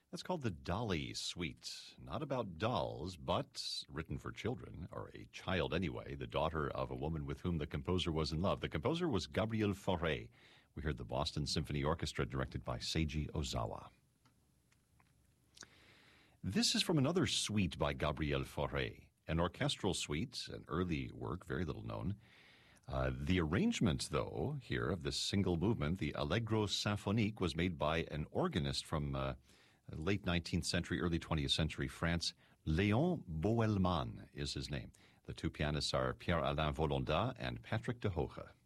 That's called the Dolly Suite. Not about dolls, but written for children, or a child anyway, the daughter of a woman with whom the composer was in love. The composer was Gabriel Fauré. We heard the Boston Symphony Orchestra directed by Seiji Ozawa. This is from another suite by Gabriel Fauré, an orchestral suite, an early work, very little known. The arrangement, though, here of this single movement, the Allegro Symphonique, was made by an organist from late 19th century, early 20th century France. Léon Boelman is his name. The two pianists are Pierre-Alain Volonda and Patrick de Hoge.